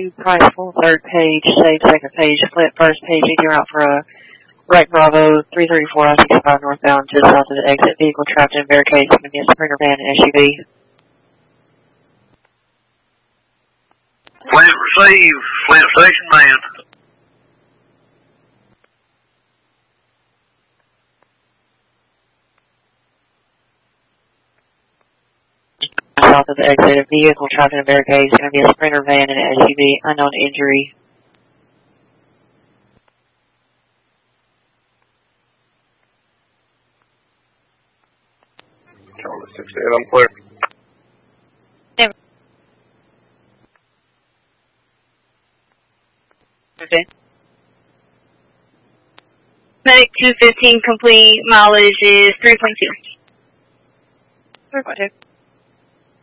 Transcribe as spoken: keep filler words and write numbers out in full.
two, price full third page, save second page, flip first page, you're out for a right Bravo, three thirty-four I sixty-five northbound, just south of the exit, vehicle trapped in barricades, going to be a Sprinter van and S U V. Flint receive, Flint station man. South of the exit, a vehicle trapped in barricades, going to be a Sprinter van and an S U V, unknown injury. Charlie sixty-eight, I'm clear. Okay. Medic two fifteen complete, mileage is three point two. three point two.